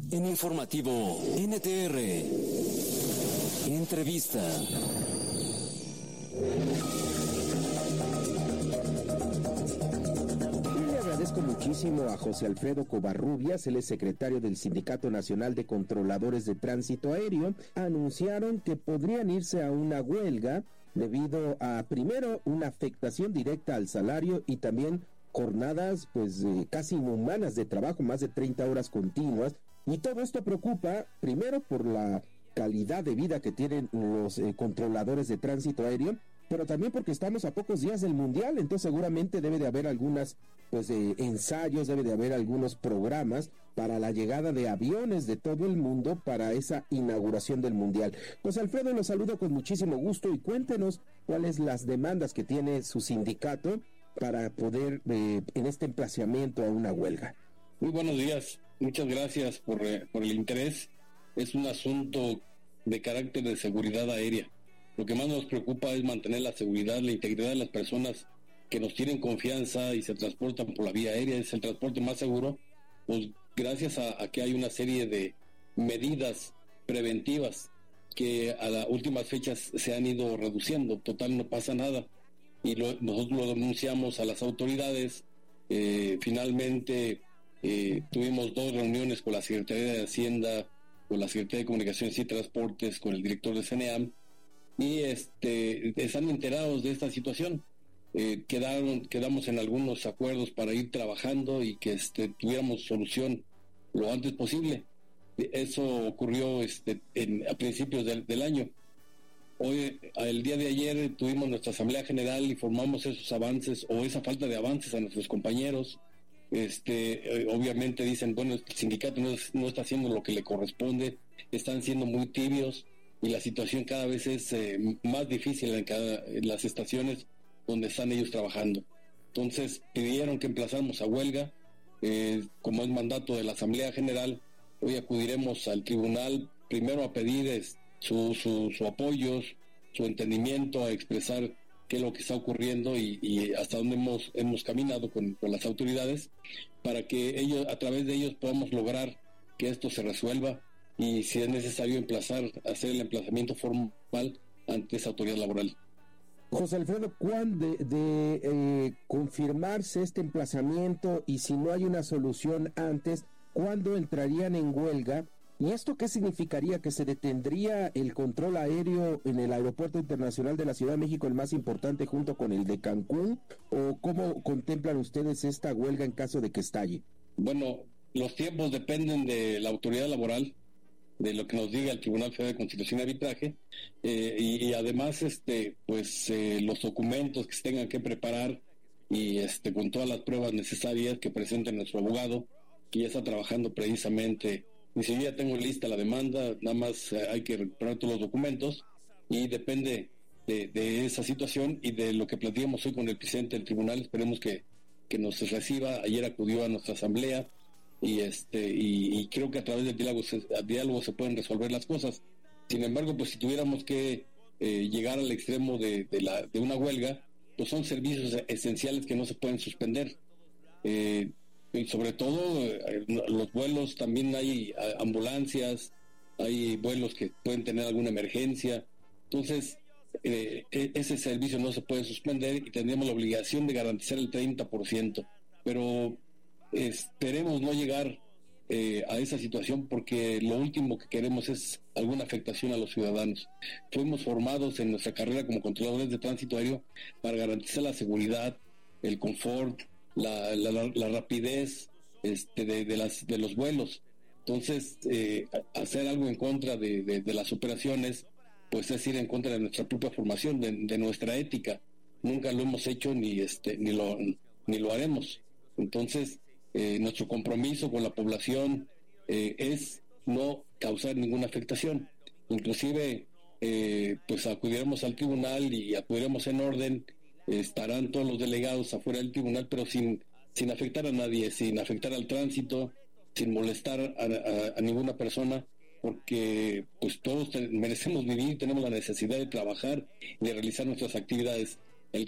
En informativo NTR. Entrevista. Le agradezco muchísimo a José Alfredo Covarrubias, él es secretario del Sindicato Nacional de Controladores de Tránsito Aéreo. Anunciaron que podrían irse a una huelga debido a, primero, una afectación directa al salario y también jornadas casi inhumanas de trabajo, más de 30 horas continuas. Y todo esto preocupa, primero, por la calidad de vida que tienen los controladores de tránsito aéreo, pero también porque estamos a pocos días del Mundial, entonces seguramente debe de haber algunas ensayos, debe de haber algunos programas para la llegada de aviones de todo el mundo para esa inauguración del Mundial. José Alfredo, los saludo con muchísimo gusto y cuéntenos cuáles las demandas que tiene su sindicato para poder en este emplazamiento a una huelga. Muy buenos días, muchas gracias por el interés. Es un asunto de carácter de seguridad aérea. Lo que más nos preocupa es mantener la seguridad, la integridad de las personas que nos tienen confianza y se transportan por la vía aérea. Es el transporte más seguro, pues gracias a que hay una serie de medidas preventivas que a las últimas fechas se han ido reduciendo. Total, no pasa nada. Y nosotros lo denunciamos a las autoridades. Finalmente tuvimos 2 reuniones con la Secretaría de Hacienda, con la Secretaría de Comunicaciones y Transportes, con el director de CNEAM, y están enterados de esta situación. Quedamos en algunos acuerdos para ir trabajando y que tuviéramos solución lo antes posible. Eso ocurrió a principios del año. Hoy, el día de ayer, tuvimos nuestra asamblea general y formamos esos avances o esa falta de avances a nuestros compañeros. Obviamente dicen, bueno, el sindicato no está haciendo lo que le corresponde, están siendo muy tibios y la situación cada vez es más difícil en las estaciones donde están ellos trabajando. Entonces pidieron que emplazáramos a huelga, como es mandato de la asamblea general. Hoy acudiremos al tribunal primero a pedir su apoyo, su entendimiento, a expresar qué es lo que está ocurriendo y hasta dónde hemos caminado con las autoridades, para que ellos, a través de ellos, podamos lograr que esto se resuelva y, si es necesario, hacer el emplazamiento formal ante esa autoridad laboral. José Alfredo, ¿cuándo de confirmarse este emplazamiento y si no hay una solución antes, cuándo entrarían en huelga? ¿Y esto qué significaría? ¿Que se detendría el control aéreo en el Aeropuerto Internacional de la Ciudad de México, el más importante, junto con el de Cancún? ¿O cómo contemplan ustedes esta huelga en caso de que estalle? Bueno, los tiempos dependen de la autoridad laboral, de lo que nos diga el Tribunal Federal de Conciliación y Arbitraje, y además los documentos que se tengan que preparar y con todas las pruebas necesarias que presente nuestro abogado, que ya está trabajando precisamente. Ni siquiera tengo lista la demanda, nada más hay que preparar todos los documentos y depende de esa situación y de lo que platicamos hoy con el presidente del tribunal. Esperemos que nos reciba. Ayer acudió a nuestra asamblea y creo que a través del diálogo se pueden resolver las cosas. Sin embargo, pues si tuviéramos que llegar al extremo de una huelga, pues son servicios esenciales que no se pueden suspender. Y sobre todo los vuelos, también hay ambulancias, hay vuelos que pueden tener alguna emergencia. Entonces ese servicio no se puede suspender y tendríamos la obligación de garantizar el 30%, pero esperemos no llegar a esa situación, porque lo último que queremos es alguna afectación a los ciudadanos. Fuimos formados en nuestra carrera como controladores de tránsito aéreo para garantizar la seguridad, el confort, la rapidez de los vuelos. Entonces hacer algo en contra de las operaciones, pues es ir en contra de nuestra propia formación, de nuestra ética. Nunca lo hemos hecho ni lo haremos. Entonces nuestro compromiso con la población es no causar ninguna afectación. Inclusive pues acudiremos al tribunal y acudiremos en orden. Estarán todos los delegados afuera del tribunal, pero sin afectar a nadie, sin afectar al tránsito, sin molestar a ninguna persona, porque pues todos merecemos vivir, tenemos la necesidad de trabajar, de realizar nuestras actividades.